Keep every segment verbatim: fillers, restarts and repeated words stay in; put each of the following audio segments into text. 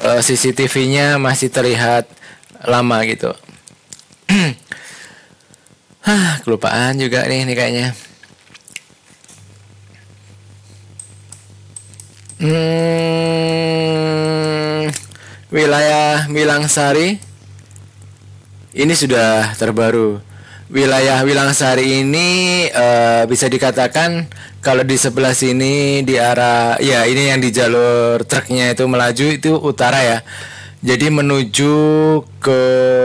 uh, C C T V-nya masih terlihat lama gitu. Hah, kelupaan juga nih, nih kayaknya. Hmm, wilayah Wilangsari ini sudah terbaru. Wilayah Wilangsari ini uh, bisa dikatakan kalau di sebelah sini di arah, ya ini yang di jalur truknya itu melaju itu utara ya. Jadi menuju ke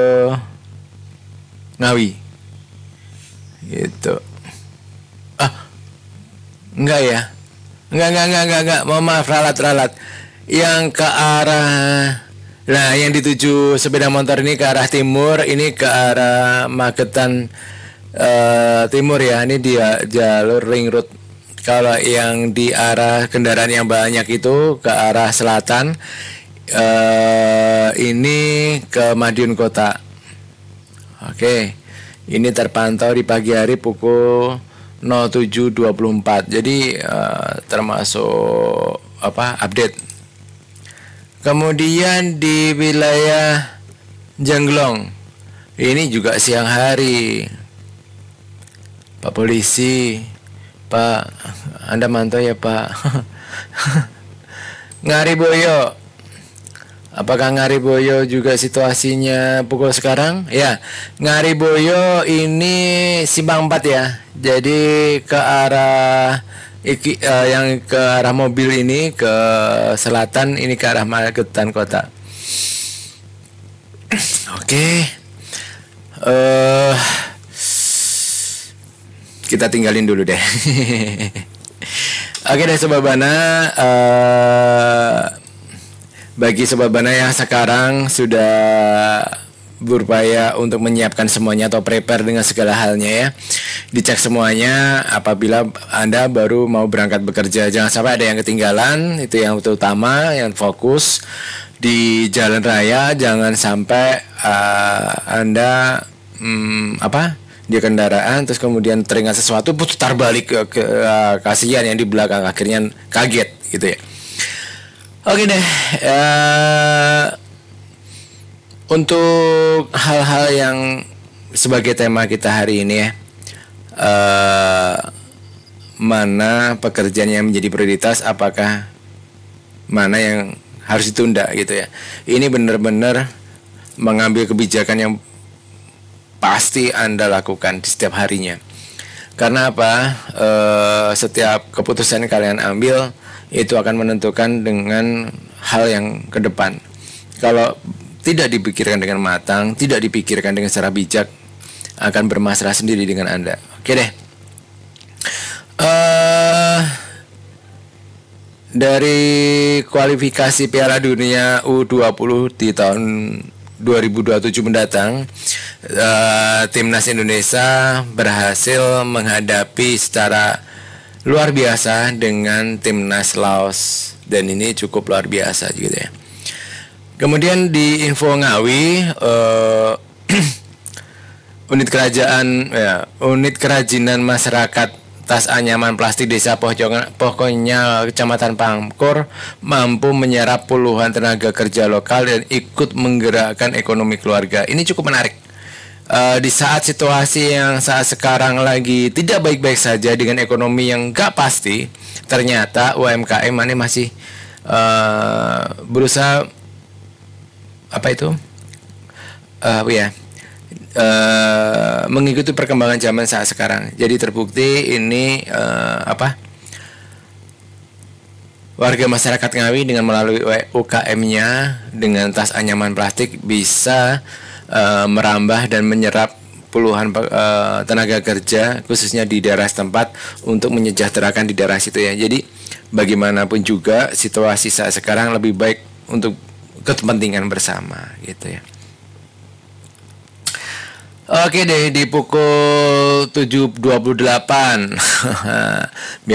Ngawi gitu. Ah, enggak ya? Enggak, enggak, enggak, enggak, enggak. Mohon maaf, ralat-ralat. Yang ke arah, nah yang dituju sepeda motor ini ke arah timur, ini ke arah Magetan uh, timur ya. Ini dia jalur ring road. Kalau yang di arah kendaraan yang banyak itu ke arah selatan, uh, ini ke Madiun Kota. Oke, ini terpantau di pagi hari pukul nol tujuh dua puluh empat. Jadi uh, termasuk apa update. Kemudian di wilayah Jangglong ini juga siang hari. Pak polisi, Pak, Anda mantau ya Pak. Ngariboyo, apakah Ngariboyo juga situasinya pukul sekarang? Ya, Ngariboyo ini simpang empat ya. Jadi ke arah iki, uh, yang ke arah mobil ini ke selatan, ini ke arah Magetan Kota. Oke. Okay. Uh, kita tinggalin dulu deh. Oke okay deh Sobat Bana, uh, bagi Sobat Bana yang sekarang sudah berupaya untuk menyiapkan semuanya atau prepare dengan segala halnya ya, dicek semuanya apabila Anda baru mau berangkat bekerja. Jangan sampai ada yang ketinggalan, itu yang utama, yang fokus di jalan raya. Jangan sampai uh, Anda hmm, apa di kendaraan terus kemudian teringat sesuatu putar balik ke, ke uh, kasihan yang di belakang, akhirnya kaget gitu ya. Oke deh, uh, untuk hal-hal yang sebagai tema kita hari ini ya, uh, mana pekerjaan yang menjadi prioritas, apakah mana yang harus ditunda gitu ya. Ini benar-benar mengambil kebijakan yang pasti Anda lakukan di setiap harinya. Karena apa? Uh, setiap keputusan yang kalian ambil itu akan menentukan dengan hal yang ke depan. Kalau tidak dipikirkan dengan matang, tidak dipikirkan dengan secara bijak, akan bermasalah sendiri dengan Anda. Oke deh. Uh, dari kualifikasi Piala Dunia U dua puluh di tahun dua ribu dua puluh tujuh mendatang, uh, timnas Indonesia berhasil menghadapi secara luar biasa dengan timnas Laos, dan ini cukup luar biasa gitu ya. Kemudian di info Ngawi, uh, unit kerajaan ya, unit kerajinan masyarakat tas anyaman plastik desa Pokoknya Kecamatan Pangkor mampu menyerap puluhan tenaga kerja lokal dan ikut menggerakkan ekonomi keluarga. Ini cukup menarik. Uh, di saat situasi yang saat sekarang lagi tidak baik-baik saja dengan ekonomi yang gak pasti, ternyata U M K M ini masih uh, berusaha apa itu uh, ya uh, mengikuti perkembangan zaman saat sekarang. Jadi terbukti ini uh, apa warga masyarakat Ngawi dengan melalui U K M-nya dengan tas anyaman plastik bisa uh, merambah dan menyerap puluhan uh, tenaga kerja khususnya di daerah setempat untuk menyejahterakan di daerah situ ya. Jadi bagaimanapun juga situasi saat sekarang lebih baik untuk kepentingan bersama gitu ya. Oke deh, di pukul tujuh dua puluh delapan